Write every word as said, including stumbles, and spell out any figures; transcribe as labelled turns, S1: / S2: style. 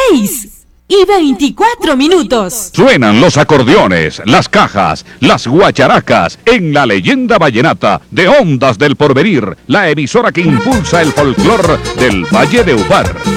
S1: seis y veinticuatro minutos.
S2: Suenan los acordeones, las cajas, las guacharacas en la leyenda vallenata de Ondas del Porvenir, la emisora que impulsa el folclor del Valle de Upar.